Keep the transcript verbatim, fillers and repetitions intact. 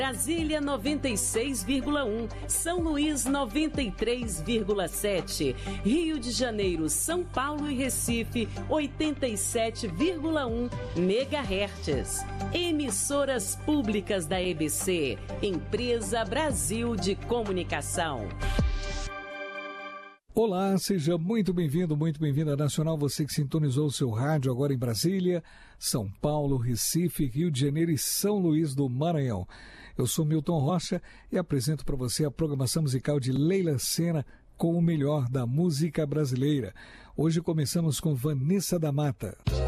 Brasília noventa e seis vírgula um, São Luís noventa e três vírgula sete, Rio de Janeiro, São Paulo e Recife oitenta e sete vírgula um megahertz. Emissoras públicas da E B C, Empresa Brasil de Comunicação. Olá, seja muito bem-vindo, muito bem-vinda à Nacional, você que sintonizou o seu rádio agora em Brasília, São Paulo, Recife, Rio de Janeiro e São Luís do Maranhão. Eu sou Milton Rocha e apresento para você a programação musical de Leila Sena com o melhor da música brasileira. Hoje começamos com Vanessa da Mata.